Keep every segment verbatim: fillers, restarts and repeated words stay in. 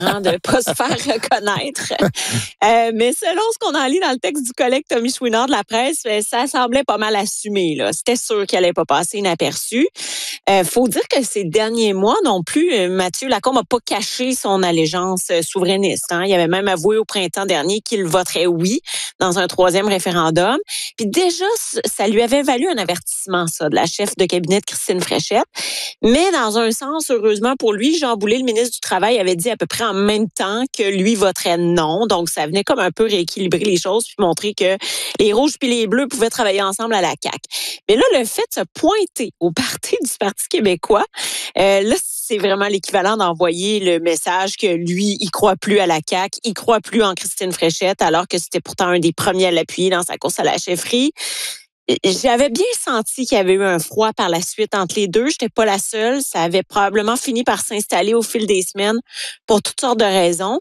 hein, de ne pas se faire reconnaître. Euh, mais selon ce qu'on en lit dans le texte du collègue Tommy Chouinard de la presse, ça semblait pas mal assumé, là. C'était sûr qu'elle n'allait pas passer inaperçue. Euh, faut dire que ces derniers mois non plus, euh, Mathieu Lacombe n'a pas caché son allégeance euh, souverainiste. Hein. Il avait même avoué au printemps dernier qu'il voterait oui dans un troisième référendum. Puis déjà, ça lui avait valu un avertissement, ça, de la chef de cabinet de Christine Fréchette. Mais dans un sens, heureusement pour lui, Jean Boulet, le ministre du Travail, avait dit à peu près en même temps que lui voterait non. Donc, ça venait comme un peu rééquilibrer les choses puis montrer que les rouges puis les bleus pouvaient travailler ensemble à la C A Q. Mais là, le fait de se pointer au parti du Parti québécois, euh, là, c'est vraiment l'équivalent d'envoyer le message que lui, il croit plus à la C A Q, il croit plus en Christine Fréchette, alors que c'était pourtant un des premiers à l'appuyer dans sa course à la chefferie. J'avais bien senti qu'il y avait eu un froid par la suite entre les deux. Je n'étais pas la seule. Ça avait probablement fini par s'installer au fil des semaines pour toutes sortes de raisons.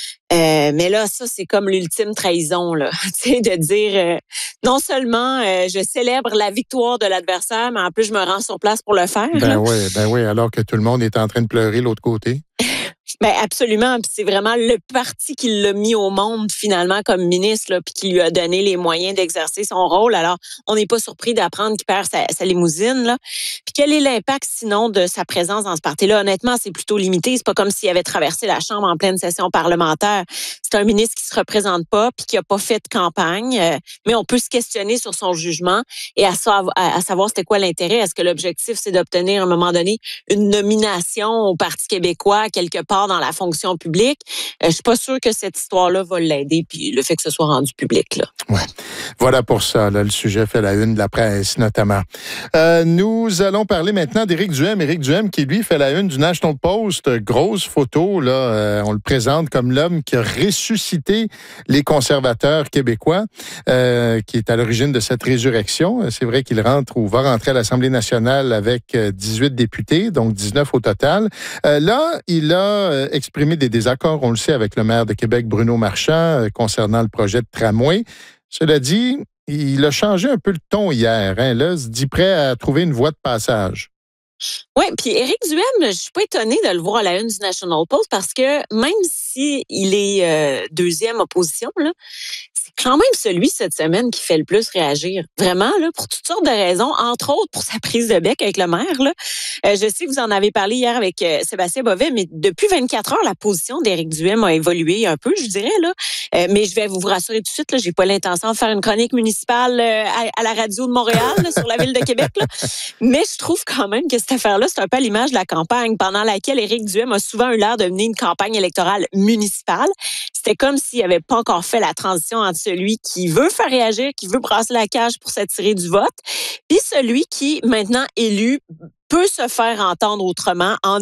Euh, mais là, ça, c'est comme l'ultime trahison, là. Tu sais, de dire euh, non seulement euh, je célèbre la victoire de l'adversaire, mais en plus, je me rends sur place pour le faire. Ben oui, ben oui, alors que tout le monde est en train de pleurer de l'autre côté. Ben absolument, puis c'est vraiment le parti qui l'a mis au monde finalement comme ministre, là, puis qui lui a donné les moyens d'exercer son rôle. Alors, on n'est pas surpris d'apprendre qu'il perd sa, sa limousine, là. Puis quel est l'impact sinon de sa présence dans ce parti-là? Honnêtement, c'est plutôt limité. C'est pas comme s'il avait traversé la Chambre en pleine session parlementaire. C'est un ministre qui se représente pas puis qui a pas fait de campagne, euh, mais on peut se questionner sur son jugement et à, savoir, à, à savoir c'était quoi l'intérêt. Est-ce que l'objectif, c'est d'obtenir à un moment donné une nomination au Parti québécois quelque part dans la fonction publique? Euh, je suis pas sûre que cette histoire-là va l'aider, puis le fait que ce soit rendu public, là. Ouais. Voilà pour ça, là, le sujet fait la une de la presse, notamment. Euh, nous allons parler maintenant d'Éric Duhem. Éric Duhem qui, lui, fait la une du National Post. Grosse photo, là, euh, on le présente comme l'homme qui a ressuscité les conservateurs québécois, euh, qui est à l'origine de cette résurrection. C'est vrai qu'il rentre ou va rentrer à l'Assemblée nationale avec dix-huit députés, donc dix-neuf au total. Euh, là, il a exprimé des désaccords, on le sait, avec le maire de Québec, Bruno Marchand, euh, concernant le projet de tramway. Cela dit, il a changé un peu le ton hier. Hein. Là, il se dit prêt à trouver une voie de passage. Oui, puis Éric Duhem, je suis pas étonnée de le voir à la une du National Post parce que même si il est euh, deuxième opposition, là, c'est quand même celui cette semaine qui fait le plus réagir. Vraiment, là, pour toutes sortes de raisons, entre autres pour sa prise de bec avec le maire. Là. Euh, je sais que vous en avez parlé hier avec euh, Sébastien Bovet, mais depuis vingt-quatre heures, la position d'Éric Duhem a évolué un peu, je dirais. Là. Euh, mais je vais vous rassurer tout de suite, là, j'ai pas l'intention de faire une chronique municipale euh, à, à la radio de Montréal là, sur la ville de Québec. Là. Mais je trouve quand même que cette affaire-là, c'est un peu à l'image de la campagne pendant laquelle Éric Duhem a souvent eu l'air de mener une campagne électorale municipale. C'était comme s'il n'avait pas encore fait la transition entre celui qui veut faire réagir, qui veut brasser la cage pour s'attirer du vote, puis celui qui, maintenant élu, peut se faire entendre autrement en